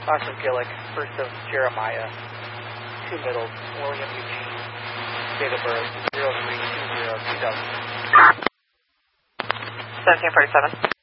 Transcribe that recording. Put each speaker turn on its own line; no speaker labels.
Austin Gillick, first of Jeremiah, 2 middles, William Eugene, date of birth 03/20/2000.
1747.